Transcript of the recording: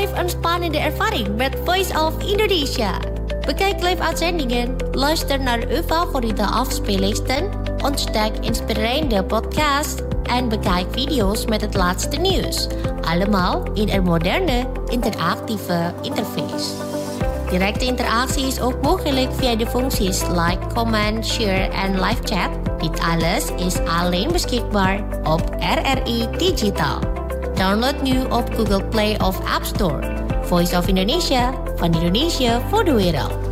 Beleef een spannende ervaring met Voice of Indonesia. Bekijk live uitzendingen, luister naar uw favoriete afspeellijsten, ontdek inspirerende podcasts en bekijk video's met het laatste nieuws. Allemaal in een moderne, interactieve interface. Directe interactie is ook mogelijk via de functies like, comment, share en live chat. Dit alles is alleen beschikbaar op RRI Digital. Download nu op Google Play of App Store. Voice of Indonesia, van Indonesia voor de wereld.